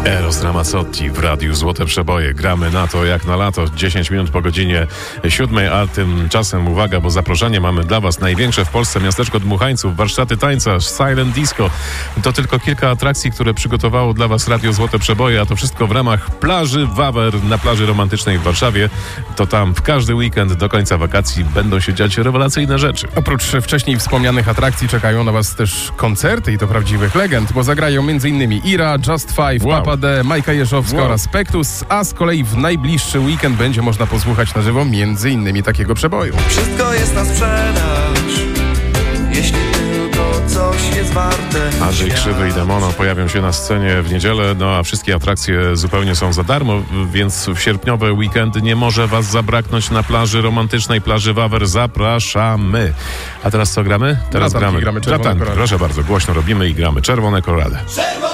Eros Ramazzotti w Radiu Złote Przeboje. Gramy na to jak na lato. 10 minut po godzinie 7, a tymczasem uwaga, bo zaproszenie mamy dla Was. Największe w Polsce miasteczko dmuchańców, warsztaty tańca, silent disco. To tylko kilka atrakcji, które przygotowało dla Was Radio Złote Przeboje, a to wszystko w ramach plaży Wawer na plaży romantycznej w Warszawie. To tam w każdy weekend do końca wakacji będą się dziać rewelacyjne rzeczy. Oprócz wcześniej wspomnianych atrakcji czekają na Was też koncerty i to prawdziwych legend, bo zagrają m.in. Ira, Just Five, Papa D, Majka Jeżowska oraz Pektus, a z kolei w najbliższy weekend będzie można posłuchać na żywo m.in. takiego przeboju. Wszystko jest na sprzedaż, jeśli tylko coś jest warte. Andrzej Krzywy i Demono pojawią się na scenie w niedzielę, no a wszystkie atrakcje zupełnie są za darmo, więc w sierpniowe weekendy nie może Was zabraknąć na plaży romantycznej, plaży Wawer. Zapraszamy. A teraz co gramy? Teraz gramy Czerwone Korale. Proszę bardzo, głośno robimy i gramy Czerwone Korale.